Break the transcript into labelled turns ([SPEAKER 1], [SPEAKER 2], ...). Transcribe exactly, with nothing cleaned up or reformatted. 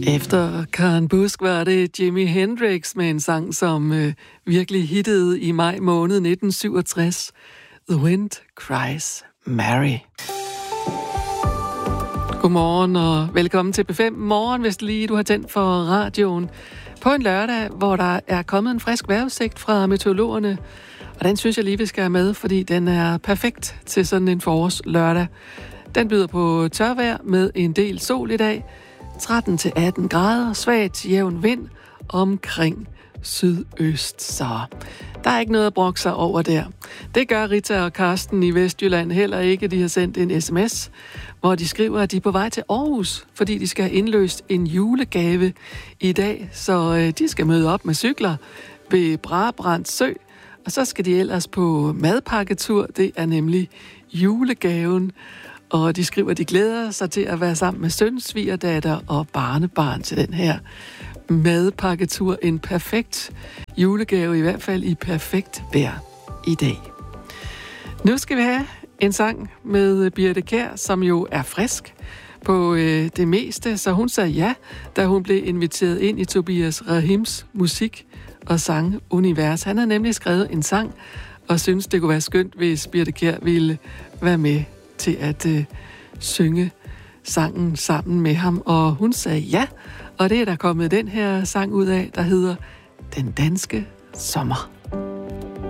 [SPEAKER 1] Efter Karen Busk var det Jimi Hendrix med en sang, som øh, virkelig hittede i maj måned nitten syvogtres. The Wind Cries Mary. Godmorgen og velkommen til B fem Morgen, hvis lige du har tændt for radioen. På en lørdag, hvor der er kommet en frisk vejrudsigt fra meteorologerne. Og den synes jeg lige, vi skal have med, fordi den er perfekt til sådan en forårslørdag. Den byder på tørvejr med en del sol i dag. tretten til atten grader, svagt jævn vind omkring sydøst. Så der er ikke noget at brokke sig over der. Det gør Rita og Karsten i Vestjylland heller ikke. De har sendt en sms, hvor de skriver, at de er på vej til Aarhus, fordi de skal have indløst en julegave i dag. Så øh, de skal møde op med cykler ved Brabrand Sø, og så skal de ellers på madpakketur. Det er nemlig julegaven. Og de skriver, at de glæder sig til at være sammen med søn, svigerdatter og barnebarn til den her madpakketur. En perfekt julegave, i hvert fald i perfekt vejr i dag. Nu skal vi have en sang med Birthe Kjær, som jo er frisk på øh, det meste. Så hun sagde ja, da hun blev inviteret ind i Tobias Rahims musik- og sangunivers. Han har nemlig skrevet en sang, og synes, det kunne være skønt, hvis Birthe Kjær ville være med til at øh, synge sangen sammen med ham. Og hun sagde ja, og det er der kommet den her sang ud af, der hedder Den Danske Sommer.